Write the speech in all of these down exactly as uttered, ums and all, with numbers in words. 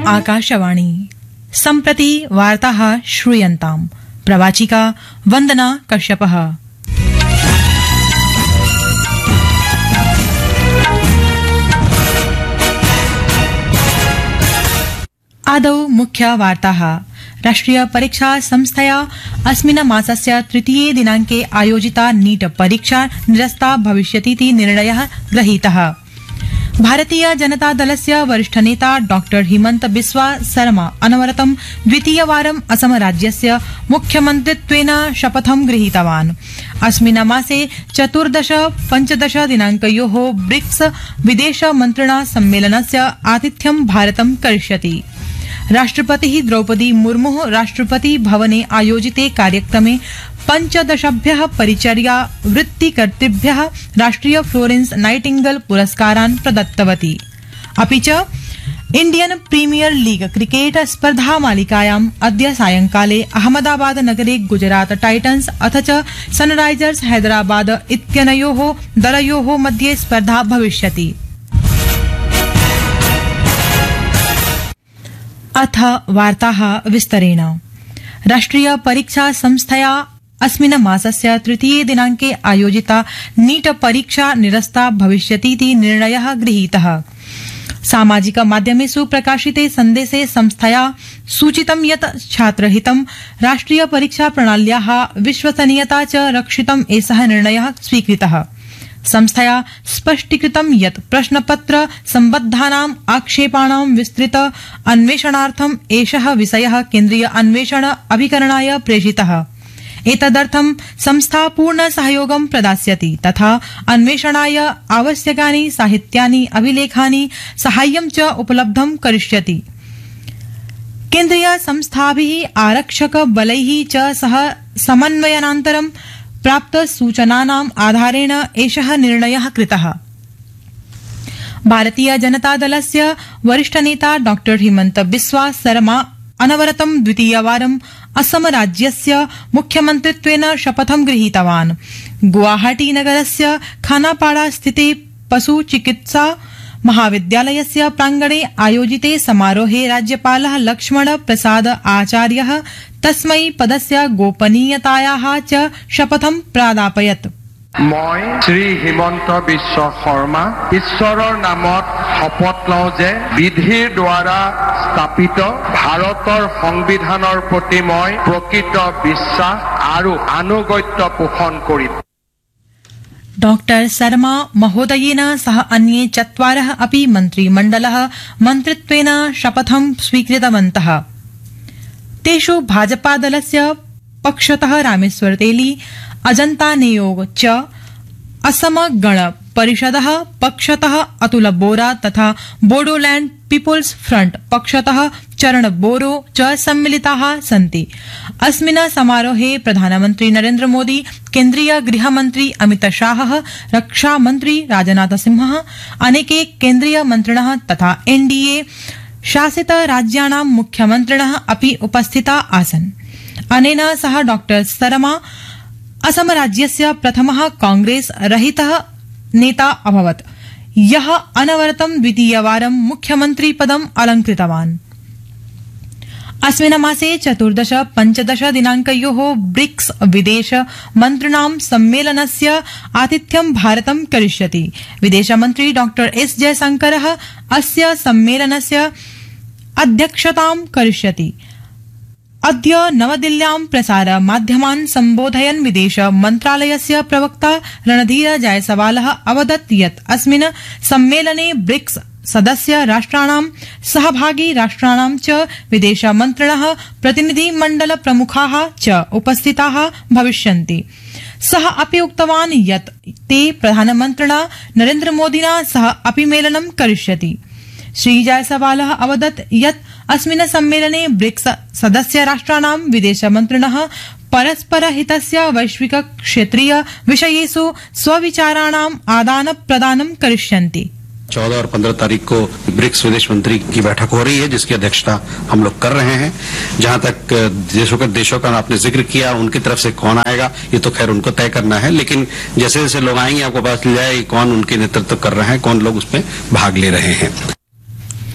आकाशवाणी सम्प्रति वार्ताः श्रूयन्ताम्। प्रवाचिका वन्दना कश्यपः। आदौ मुख्य वार्ताः। राष्ट्रिय परीक्षा संस्थया अस्मिन् मासस्य तृतीये दिनांके आयोजिता नीट परीक्षा निरस्ता भविष्यतीति निर्णयः गृहीतः। भारतीय जनता दलस्य वरिष्ठ नेता डॉक्टर हिमंत बिस्वा सरमा अनवरतं द्वितीयवारं असम राज्यस्य मुख्यमन्त्रित्वेन शपथं गृहीतवान्। अस्मिन् मासे चतुर्दश पञ्चदश दिनांकयोः ब्रिक्स विदेश मन्त्रिणा सम्मेलनस्य आतिथ्यं भारतं करिष्यति। राष्ट्रपतिः द्रौपदी मुर्मुः राष्ट्रपति भवने आयोजिते कार्यक्रमे पञ्चदशभ्यः परिचर्या वृत्तिकर्तृभ्यः राष्ट्रिय फ्लोरेंस नाइटिंगेल पुरस्कारान् प्रदत्तवती। अपि च इंडियन प्रीमियर लीग क्रिकेट स्पर्धा मालिकायाम् अद्य सायंकाले अहमदाबाद नगरे गुजरात टाइटन्स अथ च सनराइजर्स हैदराबाद इत्यनयोः दलयोः मध्ये स्पर्धा भविष्यति। अथ वार्ताः विस्तरेण। राष्ट्रिय परीक्षा संस्थया अस्मिन् मासस्य तृतीये दिनांके आयोजिता नीट परीक्षा निरस्ता भविष्यतीति निर्णयः गृहीतः। सामाजिक माध्यमेषु प्रकाशिते सन्देशे संस्थया सूचितं यत् छात्रहितं राष्ट्रिय परीक्षा प्रणाल्याः विश्वसनीयता च रक्षितुम् एषः निर्णयः स्वीकृतः। संस्थया स्पष्टीकृतं यत् प्रश्नपत्र सम्बद्धानाम् आक्षेपाणां विस्तृत अन्वेषणार्थम् एषः विषयः केन्द्रीय अन्वेषण अभिकरणाय प्रेषितः। एतदर्थं संस्था पूर्ण सहयोगं प्रदास्यति तथा अन्वेषणाय आवश्यकानि साहित्यानि अभिलेखानि साहाय्यं च उपलब्धं करिष्यति। केन्द्रीय संस्थाभिः आरक्षक बलैः च सह समन्वयनान्तरं प्राप्त सूचनानाम् आधारेण एषः निर्णयः कृतः। भारतीय जनता दलस्य वरिष्ठ नेता डॉक्टर हिमंत बिस्वा सरमा अनवरतं द्वितीयवारं असम राज्यस्य मुख्यमन्त्रित्वेन शपथं गृहीतवान्। गुवाहाटी नगरस्य खानापाड़ा स्थिते पशु चिकित्सा महाविद्यालयस्य प्रांगणे आयोजिते समारोहे राज्यपालः लक्ष्मण प्रसाद आचार्यः तस्मै पदस्य गोपनीयतायाः च शपथं प्रादापयत्। মই শ্ৰী হিমন্ত বিশ্ব শৰ্মা ঈশ্বৰৰ নামত শপত লওঁ যে বিধিৰ দ্বাৰা স্থাপিত ভাৰতৰ সংবিধানৰ প্ৰতি মই প্ৰকৃত বিশ্বাস আৰু আনুগত্য পোষণ কৰিম। डॉक्टर शर्मा महोदयेन सह अन्ये चत्वारः अपि मन्त्रिमण्डलः मन्त्रित्वेन शपथं स्वीकृतवन्तः। तेषु भाजपादलस्य पक्षतः रामेश्वर तेली अजन्ता नियोग च असम गण परिषदः पक्षतः अतुल बोरा तथा बोडोलैंड पीपुल्स फ्रंट पक्षतः चरण बोरो च सम्मिलिताः सन्ति। अस्मिन् समारोहे प्रधानमन्त्री नरेन्द्र मोदी, केन्द्रीय गृहमन्त्री अमित शाहः, रक्षा मन्त्री राजनाथ सिंहः, अनेके केन्द्रीय मन्त्रिणः तथा एनडीए शासित राज्याणां मुख्यमन्त्रिणः अपि उपस्थिता आसन्। अनेन सह डॉक्टर शर्मा असम राज्यस्य प्रथमः कांग्रेस रहितः नेता अभवत्, यः अनवरतं द्वितीयवारं मुख्यमन्त्री पदम् अलङ्कृतवान्। अस्मिन् मासे चतुर्दश पञ्चदश दिनांकयोः ब्रिक्स विदेश मन्त्रिणां सम्मेलनस्य आतिथ्यं भारतं करिष्यति। विदेशमन्त्री डॉक्टर एस जयशंकरः अस्य सम्मेलनस्य अध्यक्षतां करिष्यति। अद्य नवदिल्ल्यां प्रसार माध्यमान् सम्बोधयन् विदेश मन्त्रालयस्य प्रवक्ता रणधीर जायसवालः अवदत् यत् अस्मिन् सम्मेलने ब्रिक्स सदस्य राष्ट्राणां सहभागी राष्ट्राणां च विदेश मन्त्रिणः प्रतिनिधिमण्डल प्रमुखाः च उपस्थिताः भविष्यन्ति। सः अपि उक्तवान् यत् ते प्रधानमन्त्रिणा नरेन्द्र मोदिना सह अपि मेलनं करिष्यति। श्री जायसवालः अवदत् यत् अस्मिन् सम्मेलने ब्रिक्स सदस्य राष्ट्राणां विदेशमन्त्रिणः परस्पर हितस्य वैश्विक क्षेत्रीय विषयेषु स्वविचाराणाम् आदान प्रदानं करिष्यन्ति। चौदह और पंद्रह तारीख को ब्रिक्स विदेश मंत्री की बैठक हो रही है, जिसकी अध्यक्षता हम लोग कर रहे हैं। जहां तक देशों का देशों का आपने जिक्र किया, उनकी तरफ से कौन आएगा ये तो खैर उनको तय करना है, लेकिन जैसे जैसे लोग आएंगे आपको पता चल जाए कौन उनके नेतृत्व कर रहे हैं, कौन लोग उसमें भाग ले रहे हैं।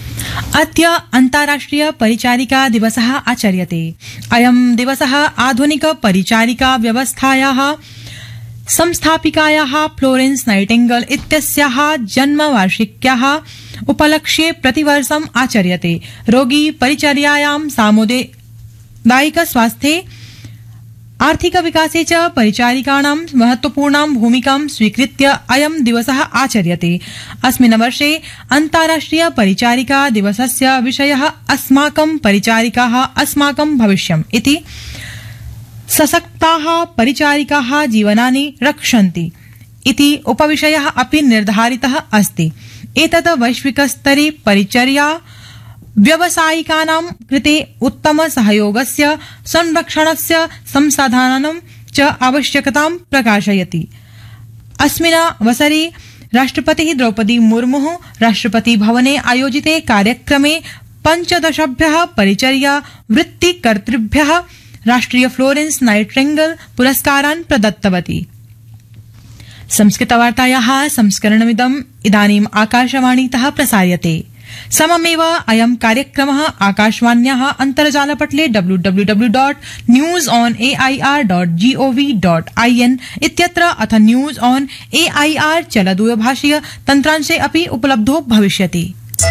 अद्य अन्ताराष्ट्रिय परिचारिका दिवसः आचर्यते। अयं दिवसः आधुनिक परिचारिका व्यवस्थायाः संस्थापिकायाः फ्लोरेंस नाइटिंगेल इत्यस्याः जन्मवार्षिक्याः उपलक्ष्ये प्रतिवर्षम् आचर्यते। रोगी परिचर्यायां सामुदायिक स्वास्थ्ये आर्थिक विकासे च परिचारिकाणां महत्वपूर्णां भूमिकां स्वीकृत्य अयं दिवसः आचर्यते। अस्मिन् वर्षे अन्ताराष्ट्रिय परिचारिका दिवसस्य विषयः अस्माकं परिचारिकाः अस्माकं भविष्यम् इति। सशक्ताः परिचारिकाः जीवनानि रक्षन्ति इति उपविषयः अपि निर्धारितः अस्ति। एतत् वैश्विकस्तरे परिचर्या व्यावसायिकानां कृते उत्तम सहयोगस्य संरक्षणस्य संसाधनानां च आवश्यकतां प्रकाशयति। अस्मिन् अवसरे राष्ट्रपतिः द्रौपदी मुर्मुः राष्ट्रपति भवने आयोजिते कार्यक्रमे पञ्चदशभ्यः परिचर्या वृत्तिकर्तृभ्यः राष्ट्रिय फ्लोरेंस नाइटिंगेल पुरस्कारान् प्रदत्तवती। संस्कृतवार्तायाः संस्करणमिदम् इदानीम् आकाशवाणीतः प्रसार्यते। सममेव अयं कार्यक्रमः आकाशवाण्याः अन्तर्जालपटले W W W dot news on A I R dot gov dot I N इत्यत्र अथ news on A I R चलदूरभाषीय तन्त्रांशे अपि उपलब्धो भविष्यति।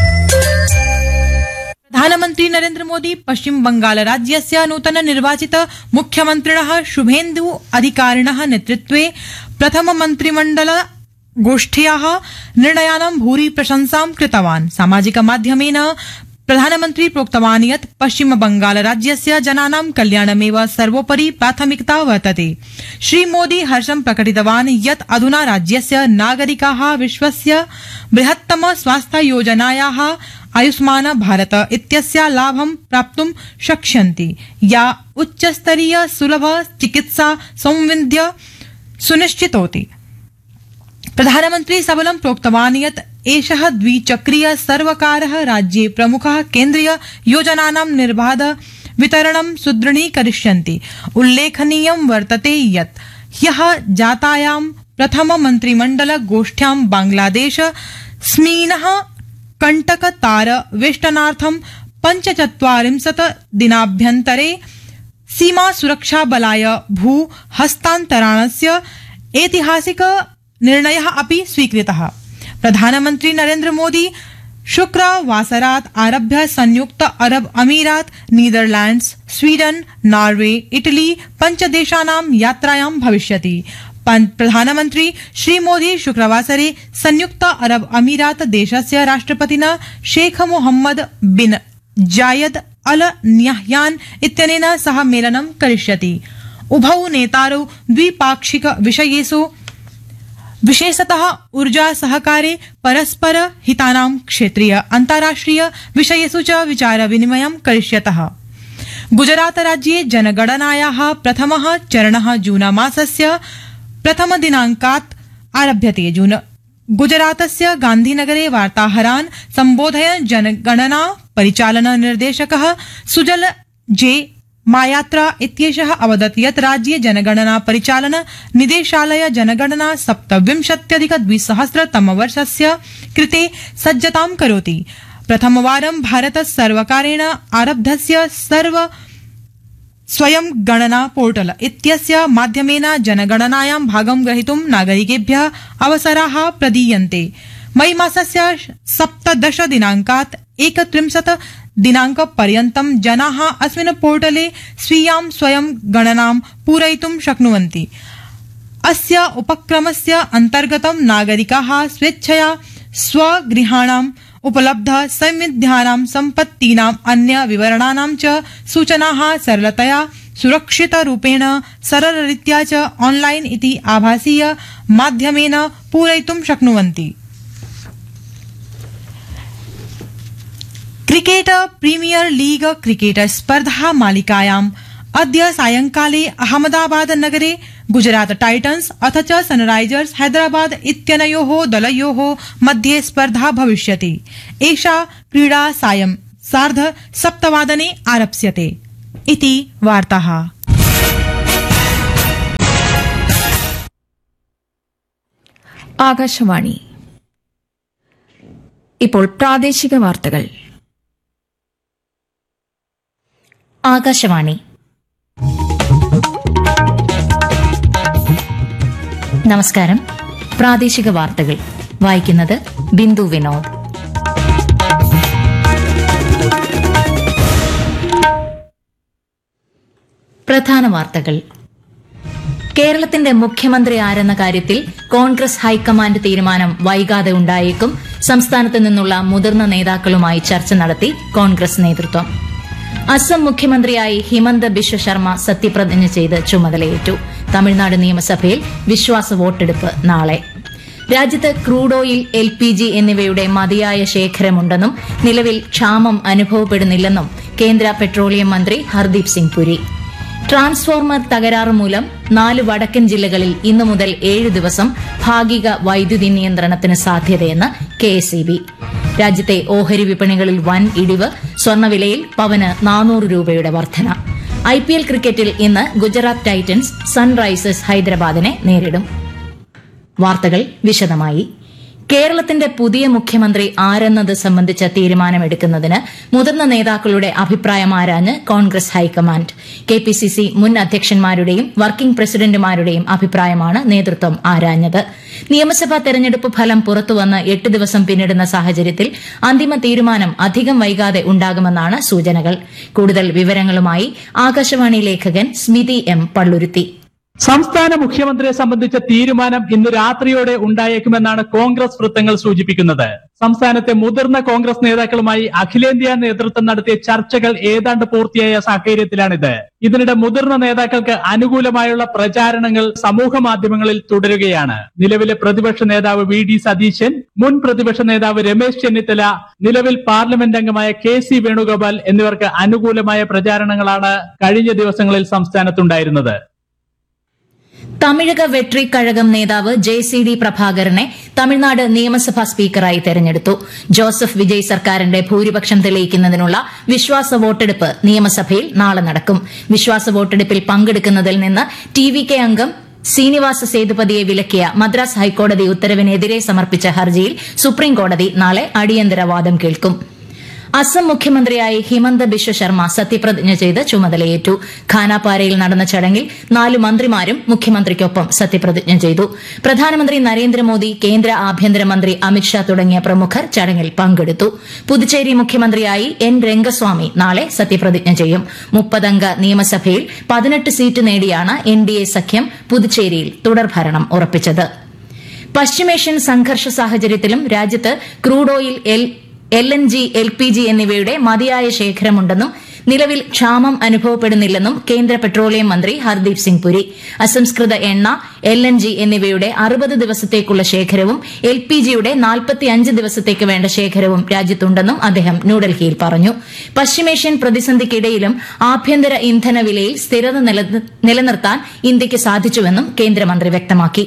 प्रधानमन्त्री नरेन्द्र मोदी पश्चिम बंगाल राज्यस्य नूतन निर्वाचित मुख्यमन्त्रिणः शुभेन्दु अधिकारिणः नेतृत्वे प्रथम मन्त्रिमण्डल गोष्ठ्याः निर्णयानां भूरि प्रशंसां कृतवान्। सामाजिक माध्यमेन प्रधानमन्त्री प्रोक्तवान् यत् पश्चिम बंगाल राज्यस्य जनानां कल्याणमेव सर्वोपरि प्राथमिकता वर्तते। श्रीमोदी हर्षं प्रकटितवान् यत् अधुना राज्यस्य नागरिकाः विश्वस्य बृहत्तम स्वास्थ्य योजनायाः आयुष्मान भारत इत्यस्य लाभं प्राप्तुं शक्ष्यन्ति, या उच्चस्तरीय सुलभ चिकित्सा सौविध्य सुनिश्चितोति। प्रधानमन्त्री सबलं प्रोक्तवान् यत् एषः द्विचक्रीय सर्वकारः राज्ये प्रमुखः केन्द्रीय योजनानां निर्बाध वितरणं सुदृढीकरिष्यन्ति। उल्लेखनीयं वर्तते यत् ह्यः जातायां प्रथम मन्त्रिमण्डल गोष्ठ्यां बांग्लादेश स्मीनः कण्टकतार वेष्टनार्थं पञ्चचत्वारिंशत् दिनाभ्यन्तरे सीमा सुरक्षा बलाय भू हस्तान्तरणस्य ऐतिहासिक निर्णयः अपि स्वीकृतः। प्रधानमन्त्री नरेन्द्र मोदी शुक्रवासरात् आरभ्य संयुक्त अरब अमीरात, नीदरलैंड्स, स्वीडन, नॉर्वे, इटली पञ्चदेशानां यात्रायां भविष्यति। प्रधानमन्त्री श्रीमोदी शुक्रवासरे संयुक्त अरब अमीरात देशस्य राष्ट्रपतिना शेख मोहम्मद बिन जायद अल न्याह्यान इत्यनेन सह मेलनं करिष्यति। उभौ नेतारौ द्विपाक्षिक विषयेषु विशेषतः ऊर्जा सहकारे परस्पर हितानां क्षेत्रीय अन्ताराष्ट्रिय विषयेषु च विचार विनिमयं करिष्यतः। गुजरात राज्ये जनगणनायाः प्रथमः चरणः जून मासस्य प्रथम दिनाङ्कात् आरभ्यते। जून गुजरातस्य गान्धीनगरे वार्ताहरान् सम्बोधयन् जनगणना परिचालन निर्देशकः सुजल जे मायात्रा इत्येषः अवदत् यत् राज्ये जनगणना परिचालन निदेशालय जनगणना सप्तविंशत्यधिक द्विसहस्रतमवर्षस्य कृते सज्जतां करोति। प्रथमवारं भारत सर्वकारेण आरब्धस्य सर्व स्वयं गणना पोर्टल इत्यस्य माध्यमेन जनगणनायां भागं ग्रहीतुं नागरिकेभ्यः अवसराः प्रदीयन्ते। मई मासस्य सप्तदश दिनाङ्कात् एकत्रिंशत् दिनाङ्कपर्यन्तं जनाः अस्मिन् पोर्टले स्वीयां स्वयं गणनां पूरयितुं शक्नुवन्ति। अस्य उपक्रमस्य अन्तर्गतं नागरिकाः स्वेच्छया स्वगृहाणाम् उपलब्ध सौविध्यानां सम्पत्तीनाम् अन्य विवरणानां च सूचनाः सरलतया सुरक्षितरूपेण सरलरीत्या च ऑनलाइन इति आभासीय माध्यमेन पूरयितुं शक्नुवन्ति। क्रिकेट प्रीमियर लीग क्रिकेट स्पर्धा मालिकायाम् अद्य सायंकाले अहमदाबाद नगरे गुजरात टाइटन्स अथ च सनराइजर्स हैदराबाद इत्यनयोः दलयोः मध्ये स्पर्धा भविष्यति। एषा क्रीडा सायं सार्ध सप्तवादने आरप्स्यते इति वार्ताः। ആകാശവാണി ഇപ്പോൾ പ്രാദേശിക വാർത്തകൾ. ആകാശവാണി. നമസ്കാരം. പ്രാദേശിക വാർത്തകൾ വായിക്കുന്നത് ബിന്ദു വിനോദ്. പ്രധാന വാർത്തകൾ. കേരളത്തിന്റെ മുഖ്യമന്ത്രി ആരെന്ന കാര്യത്തിൽ കോൺഗ്രസ് ഹൈക്കമാൻഡ് തീരുമാനം വൈകാതെ ഉണ്ടായേക്കും. സംസ്ഥാനത്ത് നിന്നുള്ള മുതിർന്ന നേതാക്കളുമായി ചർച്ച നടത്തി കോൺഗ്രസ് നേതൃത്വം. അസം മുഖ്യമന്ത്രിയായി ഹിമന്ത ബിശ്വ ശർമ്മ സത്യപ്രതിജ്ഞ ചെയ്ത് ചുമതലയേറ്റു. തമിഴ്നാട് നിയമസഭയിൽ വിശ്വാസ വോട്ടെടുപ്പ് നാളെ. രാജ്യത്ത് crude oil, L P G എന്നിവയുടെ മതിയായ ശേഖരമുണ്ടെന്നും നിലവിൽ ക്ഷാമം അനുഭവപ്പെടുന്നില്ലെന്നും കേന്ദ്ര പെട്രോളിയം മന്ത്രി ഹർദീപ് സിംഗ് പുരി. ട്രാൻസ്ഫോർമർ തകരാറ് മൂലം നാല് വടക്കൻ ജില്ലകളിൽ ഇന്നു മുതൽ ഏഴ് ദിവസം ഭാഗിക വൈദ്യുതി നിയന്ത്രണത്തിന് സാധ്യതയെന്ന് കെ എസ് ഇ ബി. രാജ്യത്തെ ഓഹരി വിപണികളിൽ വൻ ഇടിവ്. സ്വർണ്ണവിലയിൽ പവന് നാനൂറ് രൂപയുടെ വർധന. ഐ പി എൽ ക്രിക്കറ്റിൽ ഇന്ന് ഗുജറാത്ത് ടൈറ്റൻസ് സൺറൈസേഴ്സ് ഹൈദരാബാദിനെ നേരിടും. വാർത്തകൾ വിശദമായി. കേരളത്തിന്റെ പുതിയ മുഖ്യമന്ത്രി ആരെന്നത് സംബന്ധിച്ച തീരുമാനമെടുക്കുന്നതിന് മുതിർന്ന നേതാക്കളുടെ അഭിപ്രായം ആരാഞ്ഞ് Congress high command. K P C C മുൻ അധ്യക്ഷന്മാരുടെയും വർക്കിംഗ് പ്രസിഡന്റുമാരുടെയും അഭിപ്രായമാണ് നേതൃത്വം ആരാഞ്ഞത്. നിയമസഭാ തെരഞ്ഞെടുപ്പ് ഫലം പുറത്തുവന്ന് എട്ട് ദിവസം പിന്നിടുന്ന സാഹചര്യത്തിൽ അന്തിമ തീരുമാനം അധികം വൈകാതെ ഉണ്ടാകുമെന്നാണ് സൂചനകൾ. കൂടുതൽ വിവരങ്ങളുമായി ആകാശവാണി ലേഖകൻ സ്മിതി എം പള്ളുരുത്തി. സംസ്ഥാന മുഖ്യമന്ത്രിയെ സംബന്ധിച്ച തീരുമാനം ഇന്ന് രാത്രിയോടെ ഉണ്ടായേക്കുമെന്നാണ് കോൺഗ്രസ് വൃത്തങ്ങൾ സൂചിപ്പിക്കുന്നത്. സംസ്ഥാനത്തെ മുതിർന്ന കോൺഗ്രസ് നേതാക്കളുമായി അഖിലേന്ത്യാ നേതൃത്വം നടത്തിയ ചർച്ചകൾ ഏതാണ്ട് പൂർത്തിയായ സാഹചര്യത്തിലാണിത്. ഇതിനിടെ മുതിർന്ന നേതാക്കൾക്ക് അനുകൂലമായുള്ള പ്രചാരണങ്ങൾ സമൂഹ മാധ്യമങ്ങളിൽ തുടരുകയാണ്. നിലവിലെ പ്രതിപക്ഷ നേതാവ് വി ഡി സതീശൻ, മുൻ പ്രതിപക്ഷ നേതാവ് രമേശ് ചെന്നിത്തല, നിലവിൽ പാർലമെന്റ് അംഗമായ കെ സി വേണുഗോപാൽ എന്നിവർക്ക് അനുകൂലമായ പ്രചാരണങ്ങളാണ് കഴിഞ്ഞ ദിവസങ്ങളിൽ സംസ്ഥാനത്തുണ്ടായിരുന്നത്. തമിഴക വെട്രി കഴകം നേതാവ് ജെ സി ഡി പ്രഭാകരനെ തമിഴ്നാട് നിയമസഭാ സ്പീക്കറായി തെരഞ്ഞെടുത്തു. ജോസഫ് വിജയ് സർക്കാരിന്റെ ഭൂരിപക്ഷം തെളിയിക്കുന്നതിനുള്ള വിശ്വാസ വോട്ടെടുപ്പ് നിയമസഭയിൽ നാളെ നടക്കും. വിശ്വാസ വോട്ടെടുപ്പിൽ പങ്കെടുക്കുന്നതിൽ നിന്ന് ടി വി കെ അംഗം ശ്രീനിവാസ സേതുപതിയെ വിലക്കിയ മദ്രാസ് ഹൈക്കോടതി ഉത്തരവിനെതിരെ സമർപ്പിച്ച ഹർജിയിൽ സുപ്രീംകോടതി നാളെ അടിയന്തര വാദം കേൾക്കും. അസം മുഖ്യമന്ത്രിയായി ഹിമന്ത ബിശ്വ ശർമ്മ സത്യപ്രതിജ്ഞ ചെയ്ത് ചുമതലയേറ്റു. ഖാനാപാരയിൽ നടന്ന ചടങ്ങിൽ നാല് മന്ത്രിമാരും മുഖ്യമന്ത്രിക്കൊപ്പം സത്യപ്രതിജ്ഞ ചെയ്തു. പ്രധാനമന്ത്രി നരേന്ദ്രമോദി, കേന്ദ്ര ആഭ്യന്തരമന്ത്രി അമിത്ഷാ തുടങ്ങിയ പ്രമുഖർ ചടങ്ങിൽ പങ്കെടുത്തു. പുതുച്ചേരി മുഖ്യമന്ത്രിയായി എൻ രംഗസ്വാമി നാളെ സത്യപ്രതിജ്ഞ ചെയ്യും. മുപ്പതംഗ നിയമസഭയിൽ പതിനെട്ട് സീറ്റ് നേടിയാണ് എൻ ഡി എ സഖ്യം പുതുച്ചേരിയിൽ തുടർഭരണം ഉറപ്പിച്ചത്. പശ്ചിമേഷ്യൻ സംഘർഷ സാഹചര്യത്തിലും രാജ്യത്ത് crude oil, L L N G, L P G എന്നിവയുടെ മതിയായ ശേഖരമുണ്ടെന്നും നിലവിൽ ക്ഷാമം അനുഭവപ്പെടുന്നില്ലെന്നും കേന്ദ്ര പെട്രോളിയം മന്ത്രി ഹർദീപ് സിംഗ് പുരി. അസംസ്കൃത എണ്ണ, എൽ എൻ ജി എന്നിവയുടെ അറുപത് ദിവസത്തേക്കുള്ള ശേഖരവും എൽ പി ജിയുടെ നാൽപ്പത്തിയഞ്ച് ദിവസത്തേക്ക് വേണ്ട ശേഖരവും രാജ്യത്തുണ്ടെന്നും അദ്ദേഹം ന്യൂഡൽഹിയിൽ പറഞ്ഞു. പശ്ചിമേഷ്യൻ പ്രതിസന്ധിക്കിടയിലും ആഭ്യന്തര ഇന്ധന വിലയിൽ സ്ഥിരത നിലനിർത്താൻ ഇന്ത്യയ്ക്ക് സാധിച്ചുവെന്നും കേന്ദ്രമന്ത്രി വ്യക്തമാക്കി.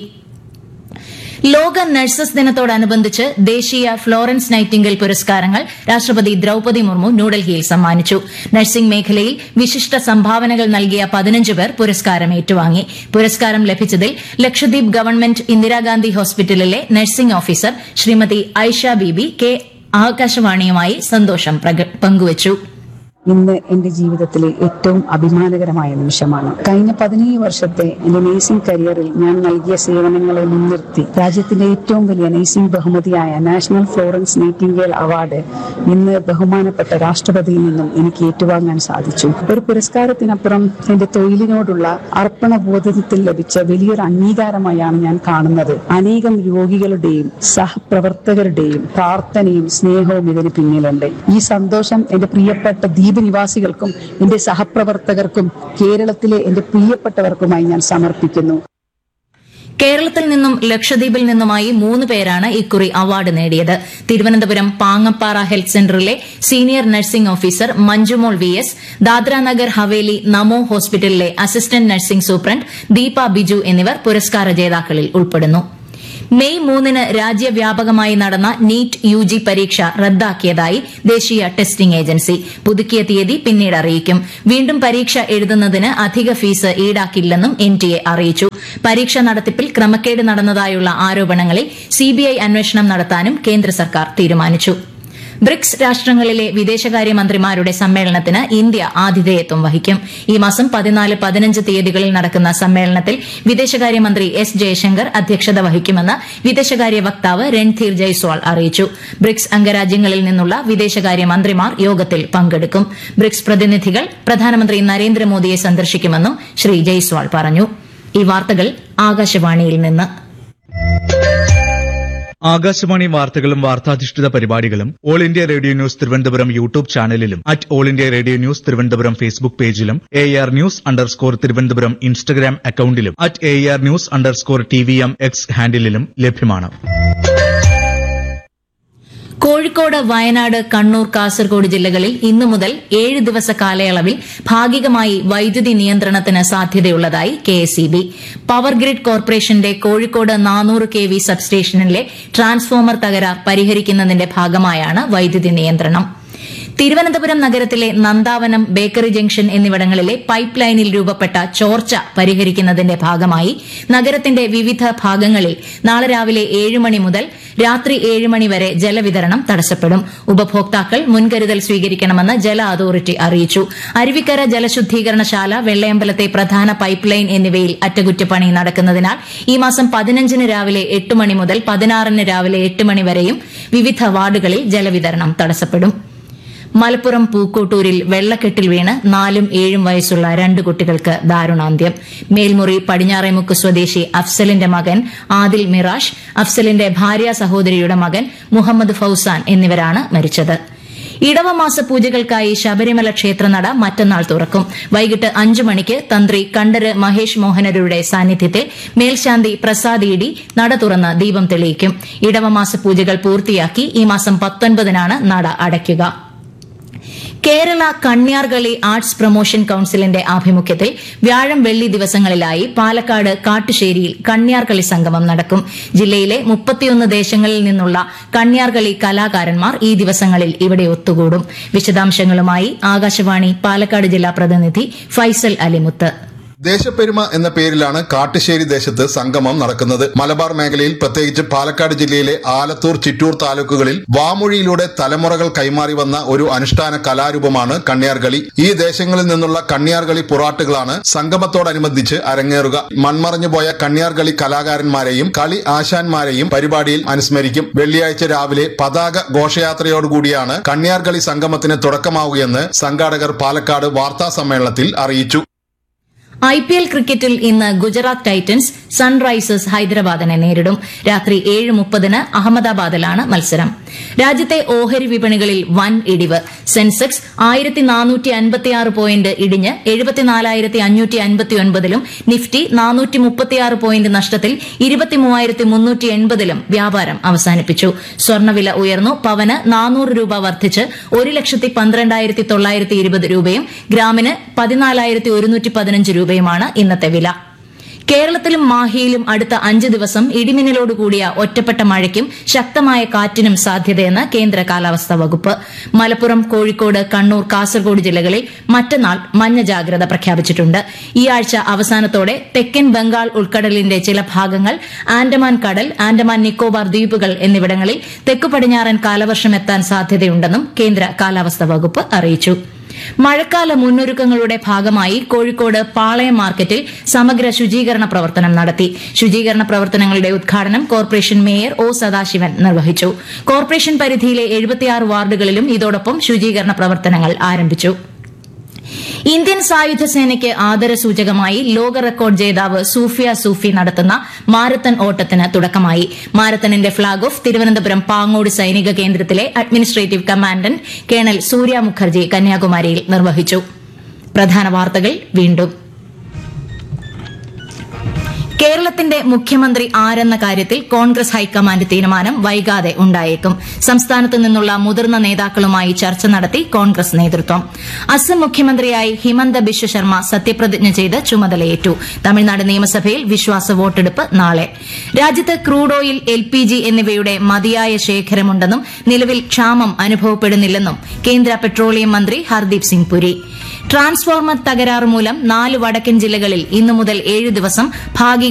ലോക നഴ്സസ് ദിനത്തോടനുബന്ധിച്ച് ദേശീയ ഫ്ലോറൻസ് നൈറ്റിംഗേൽ പുരസ്കാരങ്ങൾ രാഷ്ട്രപതി ദ്രൌപദി മുർമു ന്യൂഡൽഹിയിൽ സമ്മാനിച്ചു. നഴ്സിംഗ് മേഖലയിൽ വിശിഷ്ട സംഭാവനകൾ നൽകിയ പതിനഞ്ച് പേർ പുരസ്കാരം ഏറ്റുവാങ്ങി. പുരസ്കാരം ലഭിച്ചതിൽ ലക്ഷദ്വീപ് ഗവൺമെന്റ് ഇന്ദിരാഗാന്ധി ഹോസ്പിറ്റലിലെ നഴ്സിംഗ് ഓഫീസർ ശ്രീമതി ഐഷ ബീബി കെ ആകാശവാണിയുമായി സന്തോഷം പങ്കുവച്ചു. ഇന്ന് എന്റെ ജീവിതത്തിലെ ഏറ്റവും അഭിമാനകരമായ നിമിഷമാണ്. കഴിഞ്ഞ പതിനേഴ് വർഷത്തെ എന്റെ നേഴ്സിംഗ് കരിയറിൽ ഞാൻ നൽകിയ സേവനങ്ങളെ മുൻനിർത്തി രാജ്യത്തിന്റെ ഏറ്റവും വലിയ നേഴ്സിംഗ് ബഹുമതിയായ നാഷണൽ ഫ്ലോറൻസ് നൈറ്റിംഗേൽ അവാർഡ് ഇന്ന് ബഹുമാനപ്പെട്ട രാഷ്ട്രപതിയിൽ നിന്നും എനിക്ക് ഏറ്റുവാങ്ങാൻ സാധിച്ചു. ഒരു പുരസ്കാരത്തിനപ്പുറം എന്റെ തൊഴിലിനോടുള്ള അർപ്പണബോധത്തിൽ ലഭിച്ച വലിയൊരു അംഗീകാരമായാണ് ഞാൻ കാണുന്നത്. അനേകം രോഗികളുടെയും സഹപ്രവർത്തകരുടെയും പ്രാർത്ഥനയും സ്നേഹവും ഇതിന് പിന്നിലുണ്ട്. ഈ സന്തോഷം എന്റെ പ്രിയപ്പെട്ട നിവാസികൾക്കും എന്റെ സഹപ്രവർത്തകർക്കും കേരളത്തിലെ എന്റെ പ്രിയപ്പെട്ടവർക്കുമായി ഞാൻ സമർപ്പിക്കുന്നു. കേരളത്തിൽ നിന്നും ലക്ഷദ്വീപിൽ നിന്നുമായി മൂന്ന് പേരാണ് ഇക്കുറി അവാർഡ് നേടിയത്. തിരുവനന്തപുരം പാങ്ങപ്പാറ ഹെൽത്ത് സെന്ററിലെ senior nursing officer Manjumol V S, Dadra Nagar Haveli നമോ ഹോസ്പിറ്റലിലെ assistant nursing superintendent Deepa Biju എന്നിവർ പുരസ്കാര ജേതാക്കളിൽ ഉൾപ്പെടുന്നു. മെയ് മൂന്നിന് രാജ്യവ്യാപകമായി നടന്ന നീറ്റ് യു ജി പരീക്ഷ റദ്ദാക്കിയതായി ദേശീയ ടെസ്റ്റിംഗ് ഏജൻസി. പുതുക്കിയ തീയതി പിന്നീട് അറിയിക്കും. വീണ്ടും പരീക്ഷ എഴുതുന്നതിന് അധിക ഫീസ് ഈടാക്കില്ലെന്നും എൻ ടി എ അറിയിച്ചു. പരീക്ഷ നടത്തിപ്പിൽ ക്രമക്കേട് നടന്നതായുള്ള ആരോപണങ്ങളിൽ സിബിഐ അന്വേഷണം നടത്താനും കേന്ദ്ര സർക്കാർ തീരുമാനിച്ചു. ബ്രിക്സ് രാഷ്ട്രങ്ങളിലെ വിദേശകാര്യമന്ത്രിമാരുടെ സമ്മേളനത്തിന് ഇന്ത്യ ആതിഥേയത്വം വഹിക്കും. ഈ മാസം പതിനാല് പതിനഞ്ച് തീയതികളിൽ നടക്കുന്ന സമ്മേളനത്തിൽ വിദേശകാര്യമന്ത്രി എസ് ജയശങ്കർ അധ്യക്ഷത വഹിക്കുമെന്ന് വിദേശകാര്യ വക്താവ് രൺധീർ ജയ്സ്വാൾ അറിയിച്ചു. ബ്രിക്സ് അംഗരാജ്യങ്ങളിൽ നിന്നുള്ള വിദേശകാര്യമന്ത്രിമാർ യോഗത്തിൽ പങ്കെടുക്കും. ബ്രിക്സ് പ്രതിനിധികൾ പ്രധാനമന്ത്രി നരേന്ദ്രമോദിയെ സന്ദർശിക്കുമെന്നും ശ്രീ ജയ്സ്വാൾ പറഞ്ഞു. ഈ വാർത്തകൾ ആകാശവാണിയിൽ നിന്ന്. ആകാശവാണി വാർത്തകളും വാർത്താധിഷ്ഠിത പരിപാടികളും all India radio news Thiruvananthapuram YouTube ചാനലിലും at all India radio news Thiruvananthapuram Facebook പേജിലും A R news underscore Thiruvananthapuram Instagram അക്കൌണ്ടിലും at A R news underscore T V M X ഹാൻഡിലും ലഭ്യമാണ്. കോഴിക്കോട്, വയനാട്, കണ്ണൂർ, കാസർഗോഡ് ജില്ലകളിൽ ഇന്നു മുതൽ ഏഴ് ദിവസ കാലയളവിൽ ഭാഗികമായി വൈദ്യുതി നിയന്ത്രണത്തിന് സാധ്യതയുള്ളതായി K S E B. Power grid കോർപ്പറേഷന്റെ കോഴിക്കോട് നാനൂറ് കെ വി സബ്സ്റ്റേഷനിലെ ട്രാൻസ്ഫോമർ തകരാർ പരിഹരിക്കുന്നതിന്റെ ഭാഗമായാണ് വൈദ്യുതി നിയന്ത്രണം. തിരുവനന്തപുരം നഗരത്തിലെ നന്ദാവനം, ബേക്കറി ജംഗ്ഷൻ എന്നിവിടങ്ങളിലെ പൈപ്പ് ലൈനിൽ രൂപപ്പെട്ട ചോർച്ച പരിഹരിക്കുന്നതിന്റെ ഭാഗമായി നഗരത്തിന്റെ വിവിധ ഭാഗങ്ങളിൽ നാളെ രാവിലെ ഏഴ് മണി മുതൽ രാത്രി ഏഴ് മണി വരെ ജലവിതരണം തടസ്സപ്പെടും. ഉപഭോക്താക്കൾ മുൻകരുതൽ സ്വീകരിക്കണമെന്ന് ജല അതോറിറ്റി അറിയിച്ചു. അരുവിക്കര ജലശുദ്ധീകരണശാല, വെള്ളയമ്പലത്തെ പ്രധാന പൈപ്പ് ലൈൻ എന്നിവയിൽ അറ്റകുറ്റപ്പണി നടക്കുന്നതിനാൽ ഈ മാസം പതിനഞ്ചിന് രാവിലെ എട്ട് മണി മുതൽ പതിനാറിന് രാവിലെ എട്ട് മണി വരെയും വിവിധ വാർഡുകളിൽ ജലവിതരണം തടസ്സപ്പെടും. മലപ്പുറം പൂക്കോട്ടൂരിൽ വെള്ളക്കെട്ടിൽ വീണ് നാലും ഏഴും വയസ്സുള്ള രണ്ട് കുട്ടികൾക്ക് ദാരുണാന്ത്യം. മേൽമുറി പടിഞ്ഞാറേമുക്ക് സ്വദേശി അഫ്സലിന്റെ മകൻ ആദിൽ മിറാഷ്, അഫ്സലിന്റെ ഭാര്യ സഹോദരിയുടെ മകൻ മുഹമ്മദ് ഫൌസാൻ എന്നിവരാണ് മരിച്ചത്. ഇടവമാസ പൂജകൾക്കായി ശബരിമല ക്ഷേത്രനട മറ്റന്നാൾ തുറക്കും. വൈകിട്ട് അഞ്ചു മണിക്ക് തന്ത്രി കണ്ഠര് മഹേഷ് മോഹനരുടെ സാന്നിധ്യത്തിൽ മേൽശാന്തി പ്രസാദ് ഇ ഡി നട തുറന്ന് ദീപം തെളിയിക്കും. ഇടവമാസ പൂജകൾ പൂർത്തിയാക്കി ഈ മാസം പത്തൊൻപതിനാണ് നട അടയ്ക്കുക. കേരള കണ്യാർകളി ആർട്സ് പ്രൊമോഷൻ കൌൺസിലിന്റെ ആഭിമുഖ്യത്തിൽ വ്യാഴം, വെള്ളി ദിവസങ്ങളിലായി പാലക്കാട് കാട്ടുശ്ശേരിയിൽ കണ്യാർകളി സംഗമം നടക്കും. ജില്ലയിലെ മുപ്പത്തിയൊന്ന് ദേശങ്ങളിൽ നിന്നുള്ള കണ്യാർകളി കലാകാരന്മാർ ഈ ദിവസങ്ങളിൽ ഇവിടെ ഒത്തുകൂടും. വിശദാംശങ്ങളുമായി ആകാശവാണി പാലക്കാട് ജില്ലാ പ്രതിനിധി ഫൈസൽ അലിമുത്ത്. ദേശപ്പെരുമ എന്ന പേരിലാണ് കാട്ടുശ്ശേരി ദേശത്ത് സംഗമം നടക്കുന്നത്. മലബാർ മേഖലയിൽ, പ്രത്യേകിച്ച് പാലക്കാട് ജില്ലയിലെ ആലത്തൂർ, ചിറ്റൂർ താലൂക്കുകളിൽ വാമൊഴിയിലൂടെ തലമുറകൾ കൈമാറി വന്ന ഒരു അനുഷ്ഠാന കലാരൂപമാണ് കണ്യാർകളി. ഈ ദേശങ്ങളിൽ നിന്നുള്ള കണ്യാർകളി പുറാട്ടുകളാണ് സംഗമത്തോടനുബന്ധിച്ച് അരങ്ങേറുക. മൺമറഞ്ഞുപോയ കണ്യാർകളി കലാകാരന്മാരെയും കളി ആശാന്മാരെയും പരിപാടിയിൽ അനുസ്മരിക്കും. വെള്ളിയാഴ്ച രാവിലെ പതാക ഘോഷയാത്രയോടുകൂടിയാണ് കണ്യാർകളി സംഗമത്തിന് തുടക്കമാവുകയെന്ന് സംഘാടകർ പാലക്കാട് വാർത്താ സമ്മേളനത്തിൽ അറിയിച്ചു. ഐ പി എൽ ക്രിക്കറ്റിൽ ഇന്ന് ഗുജറാത്ത് ടൈറ്റൻസ് സൺറൈസേഴ്സ് ഹൈദരാബാദിനെ നേരിടും. രാത്രി ഏഴ് മുപ്പതിന് അഹമ്മദാബാദിലാണ് മത്സരം. രാജ്യത്തെ ഓഹരി വിപണികളിൽ വൻ ഇടിവ്. സെൻസെക്സ് ആയിരത്തി നാനൂറ്റി അൻപത്തിയാറ് പോയിന്റ് ഇടിഞ്ഞ് എഴുപത്തിനാലായിരത്തി അഞ്ഞൂറ്റി അൻപത്തിയൊൻപതിലും നിഫ്റ്റി നാനൂറ്റി മുപ്പത്തിയാറ് പോയിന്റ് നഷ്ടത്തിൽ ഇരുപത്തിമൂവായിരത്തി മുന്നൂറ്റി എൺപതിലും വ്യാപാരം അവസാനിപ്പിച്ചു. സ്വർണ്ണവില ഉയർന്നു. പവന് നാനൂറ് രൂപ വർദ്ധിച്ച് ഒരു ലക്ഷത്തി പന്ത്രണ്ടായിരത്തി തൊള്ളായിരത്തി ഇരുപത് രൂപയും ഗ്രാമിന് പതിനാലായിരത്തി ഒരുന്നൂറ്റി പതിനഞ്ച് രൂപയുമാണ് ഇന്നത്തെ വില. കേരളത്തിലും മാഹിയിലും അടുത്ത അഞ്ച് ദിവസം ഇടിമിന്നലോടുകൂടിയ ഒറ്റപ്പെട്ട മഴയ്ക്കും ശക്തമായ കാറ്റിനും സാധ്യതയെന്ന് കേന്ദ്ര കാലാവസ്ഥാ വകുപ്പ്. മലപ്പുറം, കോഴിക്കോട്, കണ്ണൂർ, കാസർഗോഡ് ജില്ലകളിൽ മറ്റന്നാൾ മഞ്ഞ ജാഗ്രത പ്രഖ്യാപിച്ചിട്ടുണ്ട്. ഈ ആഴ്ച അവസാനത്തോടെ തെക്കൻ ബംഗാൾ ഉൾക്കടലിന്റെ ചില ഭാഗങ്ങൾ, ആൻഡമാൻ കടൽ, ആൻഡമാൻ നിക്കോബാർ ദ്വീപുകൾ എന്നിവിടങ്ങളിൽ തെക്കു പടിഞ്ഞാറൻ കാലവർഷം എത്താൻ സാധ്യതയുണ്ടെന്നും കേന്ദ്ര കാലാവസ്ഥാ വകുപ്പ് അറിയിച്ചു. മഴക്കാല മുന്നൊരുക്കങ്ങളുടെ ഭാഗമായി കോഴിക്കോട് പാളയം മാർക്കറ്റിൽ സമഗ്ര ശുചീകരണ പ്രവർത്തനം നടത്തി. ശുചീകരണ പ്രവർത്തനങ്ങളുടെ ഉദ്ഘാടനം കോർപ്പറേഷൻ മേയർ ഒ സദാശിവൻ നിർവഹിച്ചു. കോർപ്പറേഷൻ പരിധിയിലെ എഴുപത്തിയാറ് വാർഡുകളിലും ഇതോടൊപ്പം ശുചീകരണ പ്രവർത്തനങ്ങൾ ആരംഭിച്ചു. ഇന്ത്യൻ സായുധ സേനയ്ക്ക് ആദരസൂചകമായി ലോക റെക്കോർഡ് ജേതാവ് സൂഫിയ സൂഫി നടത്തുന്ന മാരത്തൺ ഓട്ടത്തിന് തുടക്കമായി. മാരത്തണിന്റെ ഫ്ളാഗ് ഓഫ് തിരുവനന്തപുരം പാങ്ങോട് സൈനിക കേന്ദ്രത്തിലെ അഡ്മിനിസ്ട്രേറ്റീവ് കമാൻഡന്റ് കേണൽ സൂര്യ മുഖർജി കന്യാകുമാരിയിൽ നിർവഹിച്ചു. പ്രധാന വാർത്തകൾ വീണ്ടും. കേരളത്തിന്റെ മുഖ്യമന്ത്രി ആരെന്ന കാര്യത്തിൽ കോൺഗ്രസ് ഹൈക്കമാൻഡ് തീരുമാനം വൈകാതെ ഉണ്ടായേക്കും. സംസ്ഥാനത്തു നിന്നുള്ള മുതിർന്ന നേതാക്കളുമായി ചർച്ച നടത്തി കോൺഗ്രസ് നേതൃത്വം. അസം മുഖ്യമന്ത്രിയായി ഹിമന്ത ബിശ്വ ശർമ്മ സത്യപ്രതിജ്ഞ ചെയ്ത് ചുമതലയേറ്റു. തമിഴ്നാട് നിയമസഭയിൽ വിശ്വാസ വോട്ടെടുപ്പ് നാളെ. രാജ്യത്ത് crude oil, L P G എന്നിവയുടെ മതിയായ ശേഖരമുണ്ടെന്നും നിലവിൽ ക്ഷാമം അനുഭവപ്പെടുന്നില്ലെന്നും കേന്ദ്ര പെട്രോളിയം മന്ത്രി ഹർദീപ് സിംഗ് പുരി. ട്രാൻസ്ഫോർമർ തകരാറ് മൂലം നാല് വടക്കൻ ജില്ലകളിൽ ഇന്നു മുതൽ ഏഴ് ദിവസം ഭാഗിക